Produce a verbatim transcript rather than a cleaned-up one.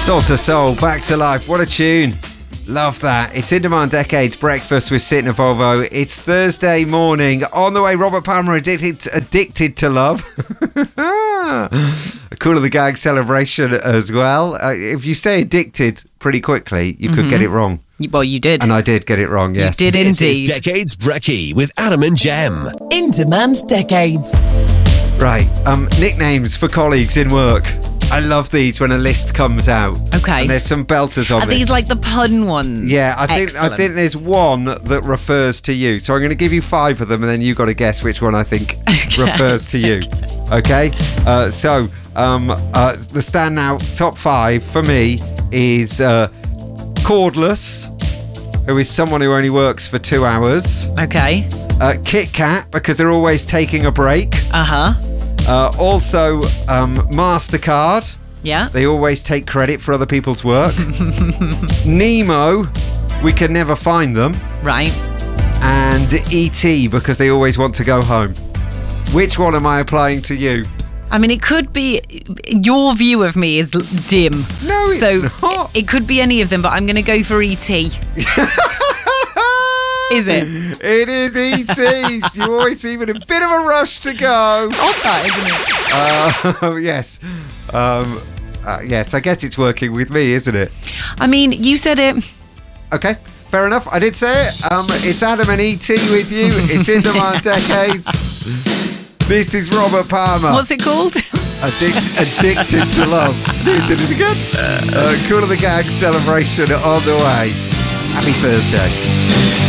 Salt of Soul, Back to Life. What a tune. Love that. It's In Demand Decades Breakfast with Sid and Volvo. It's Thursday morning. On the way, Robert Palmer, Addicted, addicted to Love. A Cool of the Gang celebration as well. Uh, if you say addicted pretty quickly, you could mm-hmm. get it wrong. Well, you did. And I did get it wrong, yes. You did this indeed. This is Decades Brekkie with Adam and Jem. In Demand Decades. Right. Um, nicknames for colleagues in work. I love these when a list comes out. Okay. And there's some belters on Are this. these like the pun ones? Yeah, I think Excellent. I think there's one that refers to you. So I'm going to give you five of them, and then you've got to guess which one I think okay. refers to you. Okay? Uh, so um, uh, the standout top five for me is uh, Cordless, who is someone who only works for two hours. Okay. Uh, Kit Kat, because they're always taking a break. Uh-huh. Uh, also, um, MasterCard. Yeah. They always take credit for other people's work. Nemo, we can never find them. Right. And E T, because they always want to go home. Which one am I applying to you? I mean, it could be... Your view of me is dim. No, it's so not. It, it could be any of them, but I'm going to go for E T. Is it? It is E T. You always seem in a bit of a rush to go. It's odd that, isn't it? Uh, yes. Um, uh, yes, I guess it's working with me, isn't it? I mean, you said it. Okay, fair enough. I did say it. Um, it's Adam and E T with you. It's In Demand Decades. This is Robert Palmer. What's it called? Addict, addicted to Love. Did it again. Uh, Cool of the Gang celebration on the way. Happy Thursday.